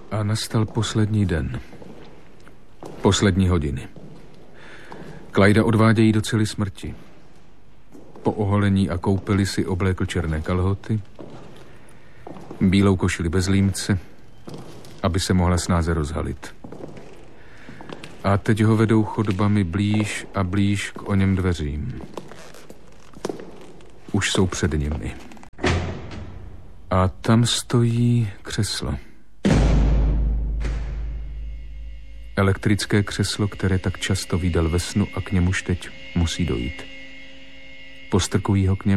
A nastal poslední den. Poslední hodiny. Clyda odvádějí do cely smrti. Po oholení a koupeli si oblékl černé kalhoty, bílou košili bez límce, aby se mohla snáze rozhalit. A teď ho vedou chodbami blíž a blíž k oněm dveřím. Už jsou před nimi. A tam stojí křeslo. Elektrické křeslo, které tak často viděl ve snu a k němuž teď musí dojít. Postrkují ho k němu.